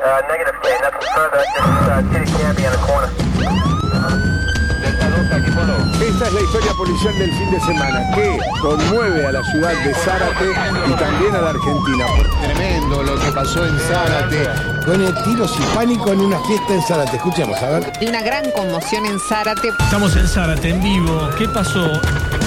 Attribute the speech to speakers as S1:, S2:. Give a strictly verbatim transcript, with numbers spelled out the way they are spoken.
S1: negative state, nothing further, just uh, city camping in the corner.
S2: Esta es la historia policial del fin de semana que conmueve a la ciudad de Zárate y también a la Argentina.
S3: Tremendo lo que pasó en Zárate.
S4: Pone tiros y pánico en una fiesta en Zárate. Escuchemos, a ver.
S5: De una gran conmoción en Zárate.
S6: Estamos en Zárate, en vivo. ¿Qué pasó?